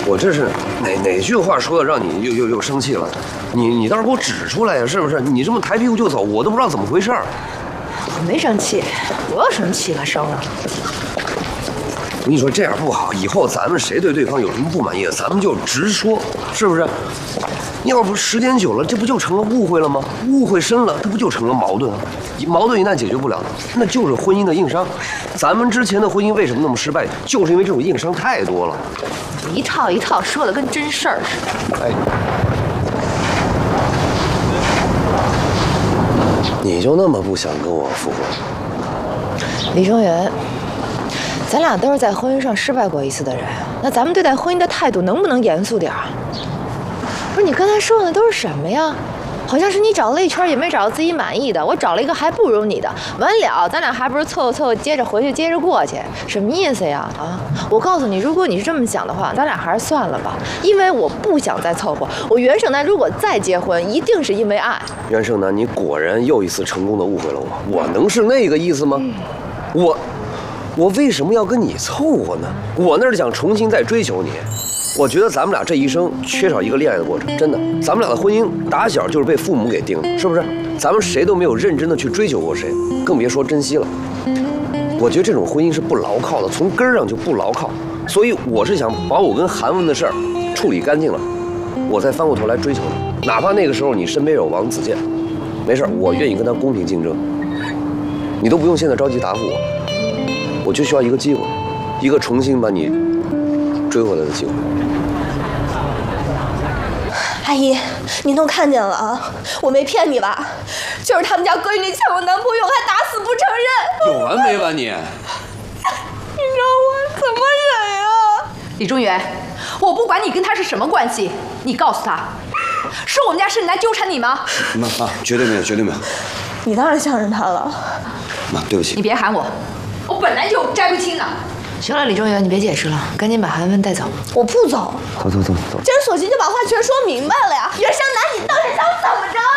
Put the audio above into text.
我这是哪句话说的让你又生气了？你倒是给我指出来呀，是不是？你这么抬屁股就走，我都不知道怎么回事。 我没生气，我又生气了，生了。 我跟你说这样不好，以后咱们谁对对方有什么不满意，咱们就直说，是不是？要不时间久了，这不就成了误会了吗？误会深了，这不就成了矛盾了？矛盾一旦解决不了，那就是婚姻的硬伤。咱们之前的婚姻为什么那么失败，就是因为这种硬伤太多了。 一套一套说的跟真事儿似的。 哎，你就那么不想跟我复婚？ 李正元，咱俩都是在婚姻上失败过一次的人，那咱们对待婚姻的态度能不能严肃点儿？不是你刚才说的都是什么呀？好像是你找了一圈也没找到自己满意的，我找了一个还不如你的，完了咱俩还不是凑合接着回去接着过去，什么意思呀？啊！我告诉你，如果你是这么想的话，咱俩还是算了吧，因为我不想再凑合。我袁胜男如果再结婚，一定是因为爱。 袁胜男，你果然又一次成功的误会了我，我能是那个意思吗？我为什么要跟你凑合呢？我那是想重新再追求你。我觉得咱们俩这一生缺少一个恋爱的过程，真的。咱们俩的婚姻打小就是被父母给定的，是不是？咱们谁都没有认真的去追求过谁，更别说珍惜了。我觉得这种婚姻是不牢靠的，从根儿上就不牢靠。所以我是想把我跟韩文的事儿处理干净了，我再翻过头来追求你，哪怕那个时候你身边有王子健，没事，我愿意跟他公平竞争。你都不用现在着急答复我就需要一个机会，一个重新把你追回来的机会。 阿姨，您都看见了啊，我没骗你吧？就是他们家闺女抢我男朋友，还打死不承认。 有完没完你？ 你让我怎么忍啊？ 李中原，我不管你跟他是什么关系，你告诉他，是我们家盛男纠缠你吗？ 妈，绝对没有，绝对没有。 你当然相信他了。 妈，对不起。 你别喊我，我本来就摘不清的。 行了，李正元，你别解释了，赶紧把韩文带走。 我不走。 走。 今儿索性就把话全说明白了呀！袁胜男，你到底想怎么着？